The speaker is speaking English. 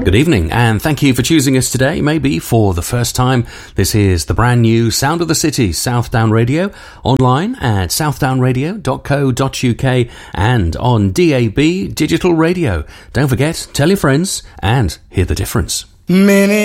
Good evening, and thank you for choosing us today, maybe for the first time. This is the brand new Sound of the City, Southdown Radio, online at southdownradio.co.uk and on DAB Digital Radio. Don't forget, tell your friends and hear the difference.